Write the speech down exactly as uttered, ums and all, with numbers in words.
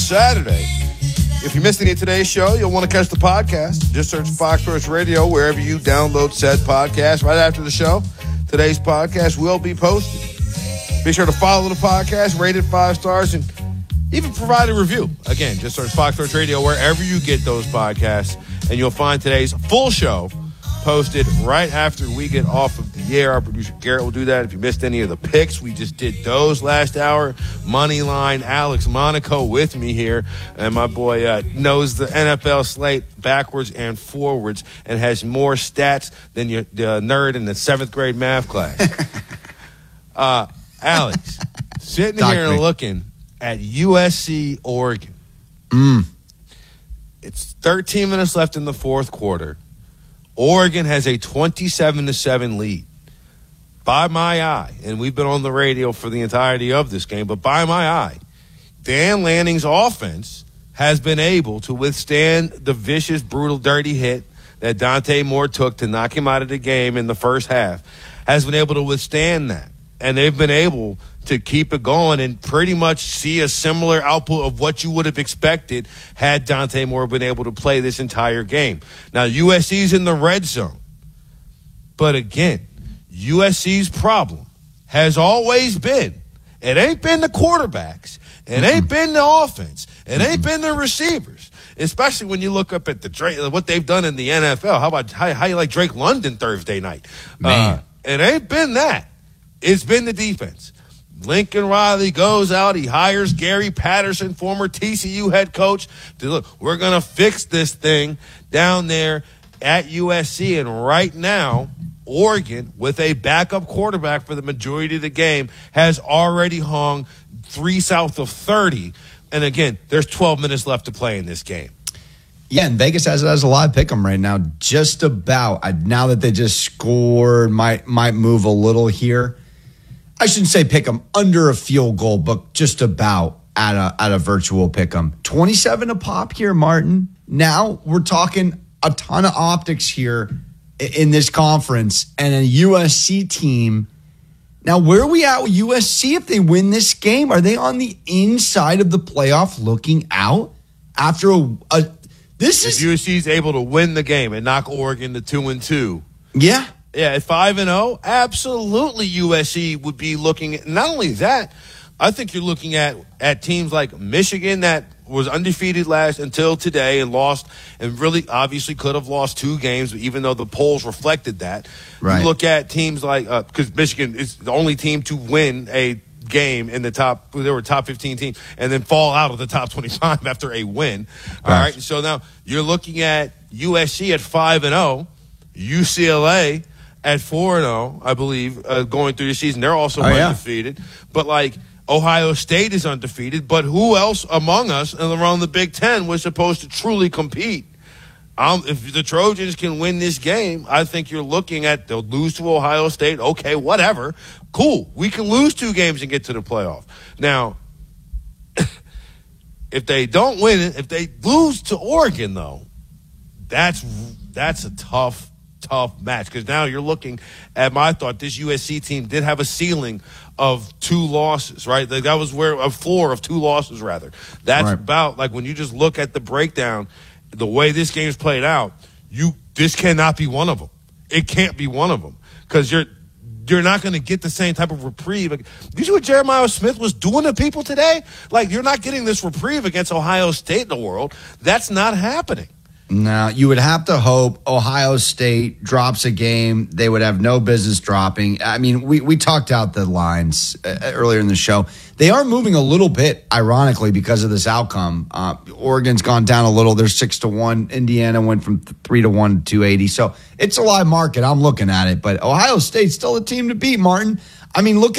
Saturday. If you missed any of today's show, you'll want to catch the podcast. Just search Fox Sports Radio wherever you download said podcast. Right after the show, today's podcast will be posted. Be sure to follow the podcast, rate it five stars, and even provide a review. Again, just search Fox Sports Radio wherever you get those podcasts, and you'll find today's full show posted right after we get off of the air. Our producer Garrett will do that. If you missed any of the picks, we just did those last hour. Moneyline, Alex Monaco with me here, and my boy uh, knows the N F L slate backwards and forwards and has more stats than your the nerd in the seventh grade math class. uh, Alex, sitting Talk here me. looking at U S C Oregon. Mm. It's thirteen minutes left in the fourth quarter. Oregon has a twenty-seven to seven lead. By my eye, and we've been on the radio for the entirety of this game, but by my eye, Dan Lanning's offense has been able to withstand the vicious, brutal, dirty hit that Dante Moore took to knock him out of the game in the first half, has been able to withstand that. And they've been able to keep it going and pretty much see a similar output of what you would have expected had Dante Moore been able to play this entire game. Now, U S C's in the red zone. But again, U S C's problem has always been, it ain't been the quarterbacks, it ain't been the offense, it ain't been the receivers. Especially when you look up at the Drake, what they've done in the N F L. How about how, how you like Drake London Thursday night? Man. Uh, it ain't been that. It's been the defense. Lincoln Riley goes out. He hires Gary Patterson, former T C U head coach, to look, we're going to fix this thing down there at U S C. And right now, Oregon, with a backup quarterback for the majority of the game, has already hung three south of thirty. And again, there's twelve minutes left to play in this game. Yeah, and Vegas has it as a live pick 'em right now. Just about. I, now that they just scored, might might move a little here. I shouldn't say pick 'em under a field goal, but just about at a at a virtual pick 'em. twenty-seven a pop here, Martin. Now we're talking a ton of optics here in this conference and a U S C team. Now, where are we at with U S C if they win this game? Are they on the inside of the playoff looking out after a, a this If is U S C is able to win the game and knock Oregon to two and two, yeah. yeah, at five and zero, absolutely U S C would be looking at. Not only that, I think you're looking at at teams like Michigan that was undefeated last until today and lost, and really obviously could have lost two games, even though the polls reflected that. Right. You look at teams like because uh, Michigan is the only team to win a game in the top, they were top fifteen team, and then fall out of the top twenty-five after a win. All Right. right. So now you're looking at U S C at five and zero, U C L A at four and zero, I believe, uh, going through the season. They're also Oh, yeah. undefeated, but like Ohio State is undefeated. But who else among us and around the Big Ten was supposed to truly compete? Um, if the Trojans can win this game, I think you're looking at they'll lose to Ohio State. Okay, whatever. Cool. We can lose two games and get to the playoff. Now, if they don't win it, if they lose to Oregon, though, that's that's a tough, tough match. Because now you're looking at my thought. This U S C team did have a ceiling of two losses, right? Like, that was where a floor of two losses, rather. That's Right. about like when you just look at the breakdown. The way this game's played out, you this cannot be one of them. It can't be one of them because you're you're not going to get the same type of reprieve. You see what Jeremiah Smith was doing to people today? Like, you're not getting this reprieve against Ohio State in the world. That's not happening. Now, you would have to hope Ohio State drops a game they would have no business dropping. I mean, we, we talked out the lines uh, earlier in the show. They are moving a little bit, ironically, because of this outcome. Uh, Oregon's gone down a little. They're six to one. Indiana went from three to one to two eighty. So it's a live market. I'm looking at it. But Ohio State's still a team to beat, Martin. I mean, look